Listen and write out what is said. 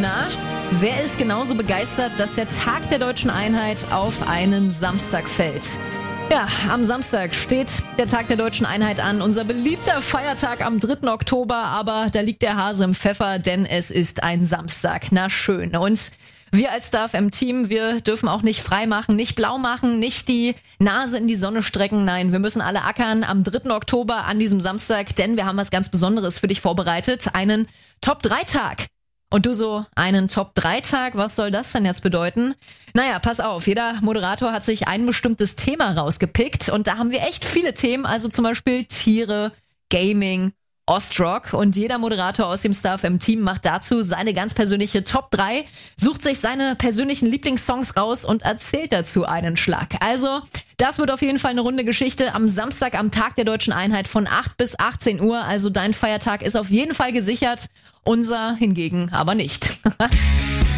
Na, wer ist genauso begeistert, dass der Tag der Deutschen Einheit auf einen Samstag fällt? Ja, am Samstag steht der Tag der Deutschen Einheit an, unser beliebter Feiertag am 3. Oktober, aber da liegt der Hase im Pfeffer, denn es ist ein Samstag. Na schön. Und wir als StarFM-Team, wir dürfen auch nicht frei machen, nicht blau machen, nicht die Nase in die Sonne strecken. Nein, wir müssen alle ackern am 3. Oktober an diesem Samstag, denn wir haben was ganz Besonderes für dich vorbereitet, einen Top-3-Tag. Und du so, einen Top-3-Tag, was soll das denn jetzt bedeuten? Naja, pass auf, jeder Moderator hat sich ein bestimmtes Thema rausgepickt und da haben wir echt viele Themen, also zum Beispiel Tiere, Gaming, Ostrock, und jeder Moderator aus dem StarFM-Team macht dazu seine ganz persönliche Top 3, sucht sich seine persönlichen Lieblingssongs raus und erzählt dazu einen Schlag. Also, das wird auf jeden Fall eine runde Geschichte am Samstag, am Tag der Deutschen Einheit von 8 bis 18 Uhr. Also dein Feiertag ist auf jeden Fall gesichert, unser hingegen aber nicht.